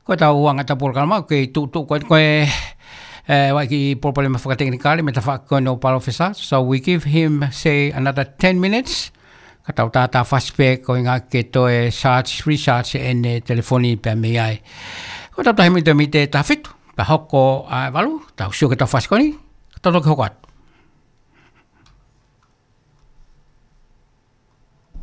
Ko tau uanga ta polkalma ke tu ko wa ki problema for technically meta fa no palo officer. So we give him say another 10 minutes. Katau tata fastback ko inga ke to research en telefoni pe me ai. Ko tau ta mi te ta fit pa hoko valu ta sio ke ta fast ko ni. Ta lo ko